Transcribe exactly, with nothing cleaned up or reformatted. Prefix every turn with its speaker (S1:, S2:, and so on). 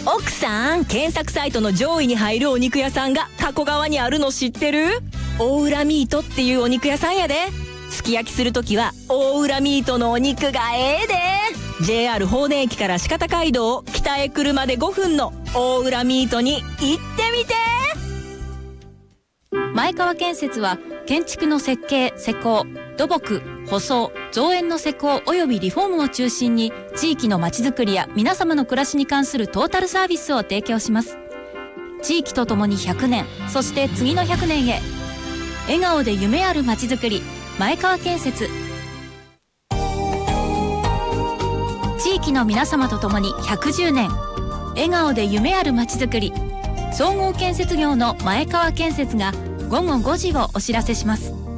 S1: 奥さん、検索サイトの上位に入るお肉屋さんが加古川にあるの知ってる？大浦ミートっていうお肉屋さんやで。すき焼きするときは大浦ミートのお肉がええで。 ジェイアール 法然駅から四方街道を北へ車でごふんの大浦ミートに行ってみて。
S2: 前川建設は建築の設計・施工、土木、舗装、造園の施工及びリフォームを中心に地域のまちづくりや皆様の暮らしに関するトータルサービスを提供します。地域とともにひゃくねん、そして次のひゃくねんへ。笑顔で夢あるまちづくり、前川建設。地域の皆様とともにひゃくじゅうねん、笑顔で夢あるまちづくり。総合建設業の前川建設が午後ごじをお知らせします。